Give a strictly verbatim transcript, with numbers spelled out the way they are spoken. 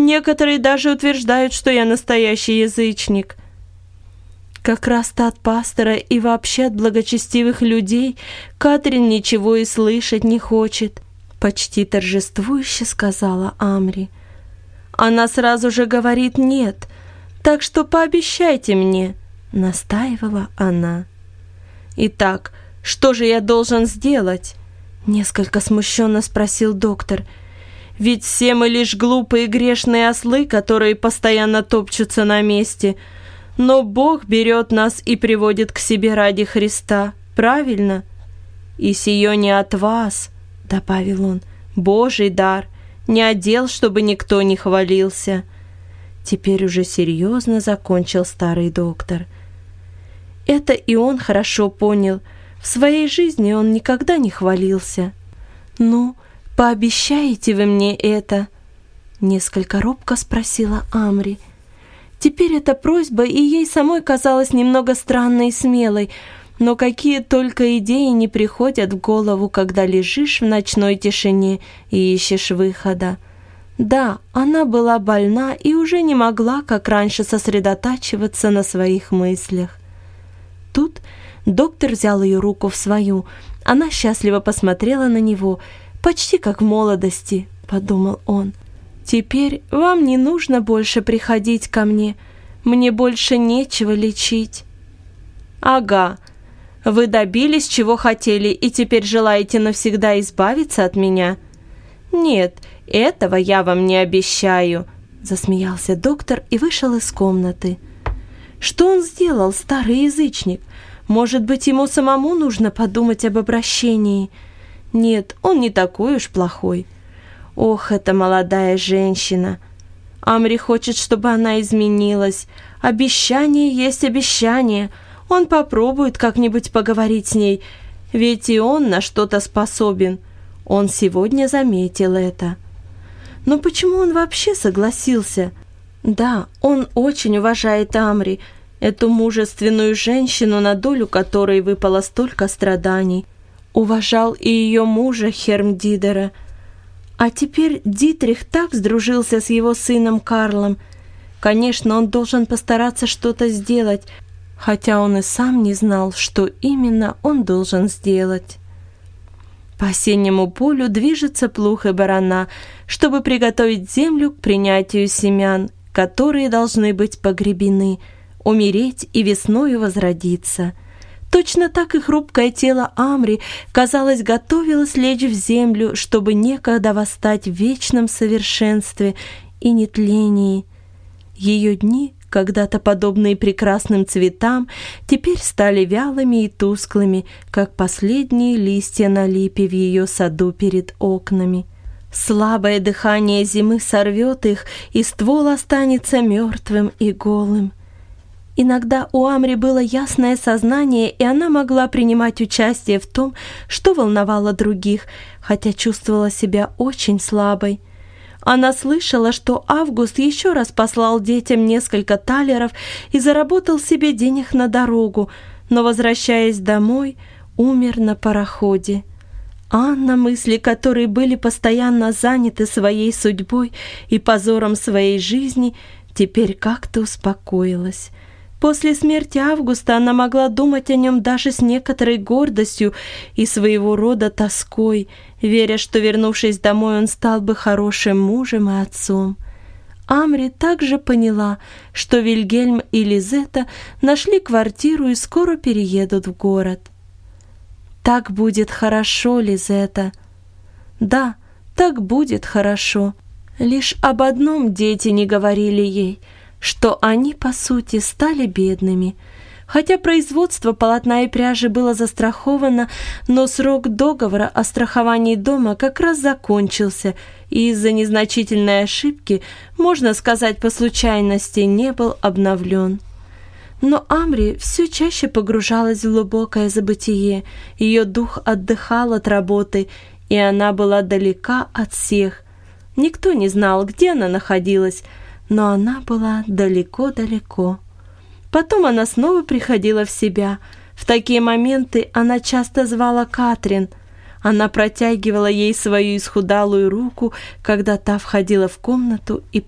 Некоторые даже утверждают, что я настоящий язычник. Как раз-то от пастора и вообще от благочестивых людей Катрин ничего и слышать не хочет», — почти торжествующе сказала Амри. «Она сразу же говорит «нет», так что пообещайте мне», — настаивала она. «Итак, что же я должен сделать?» — несколько смущенно спросил доктор. «Ведь все мы лишь глупые грешные ослы, которые постоянно топчутся на месте. Но Бог берет нас и приводит к себе ради Христа, правильно? И сие не от вас, — добавил он, — Божий дар, не отдел, чтобы никто не хвалился». Теперь уже серьезно закончил старый доктор. Это и он хорошо понял. В своей жизни он никогда не хвалился. «Ну, пообещаете вы мне это?» — несколько робко спросила Амри. Теперь эта просьба и ей самой казалась немного странной и смелой, но какие только идеи не приходят в голову, когда лежишь в ночной тишине и ищешь выхода. Да, она была больна и уже не могла, как раньше, сосредотачиваться на своих мыслях. Тут доктор взял ее руку в свою. Она счастливо посмотрела на него, почти как в молодости, подумал он. «Теперь вам не нужно больше приходить ко мне. Мне больше нечего лечить». «Ага, вы добились, чего хотели, и теперь желаете навсегда избавиться от меня?» «Нет, этого я вам не обещаю», — засмеялся доктор и вышел из комнаты. Что он сделал, старый язычник? Может быть, ему самому нужно подумать об обращении? Нет, он не такой уж плохой. Ох, эта молодая женщина! Амри хочет, чтобы она изменилась. Обещание есть обещание. Он попробует как-нибудь поговорить с ней, ведь и он на что-то способен. Он сегодня заметил это. Но почему он вообще согласился? Да, он очень уважает Амри, эту мужественную женщину, на долю которой выпало столько страданий. Уважал и ее мужа Хермдидера. А теперь Дитрих так сдружился с его сыном Карлом. Конечно, он должен постараться что-то сделать, хотя он и сам не знал, что именно он должен сделать. По осеннему полю движется плуг и барана, чтобы приготовить землю к принятию семян, которые должны быть погребены, умереть и весною возродиться. Точно так и хрупкое тело Амри, казалось, готовилось лечь в землю, чтобы некогда восстать в вечном совершенстве и нетлении. Ее дни, когда-то подобные прекрасным цветам, теперь стали вялыми и тусклыми, как последние листья на липе в ее саду перед окнами. Слабое дыхание зимы сорвет их, и ствол останется мертвым и голым. Иногда у Амри было ясное сознание, и она могла принимать участие в том, что волновало других, хотя чувствовала себя очень слабой. Она слышала, что Август еще раз послал детям несколько талеров и заработал себе денег на дорогу, но, возвращаясь домой, умер на пароходе. Анна, мысли которой были постоянно заняты своей судьбой и позором своей жизни, теперь как-то успокоилась. После смерти Августа она могла думать о нем даже с некоторой гордостью и своего рода тоской, веря, что, вернувшись домой, он стал бы хорошим мужем и отцом. Амри также поняла, что Вильгельм и Лизетта нашли квартиру и скоро переедут в город. «Так будет хорошо, Лизетта». Да, так будет хорошо. Лишь об одном дети не говорили ей, что они, по сути, стали бедными. Хотя производство полотна и пряжи было застраховано, но срок договора о страховании дома как раз закончился, и из-за незначительной ошибки, можно сказать по случайности, не был обновлен. Но Амри все чаще погружалась в глубокое забытие, ее дух отдыхал от работы, и она была далека от всех. Никто не знал, где она находилась, но она была далеко-далеко. Потом она снова приходила в себя. В такие моменты она часто звала Катрин. Она протягивала ей свою исхудалую руку, когда та входила в комнату и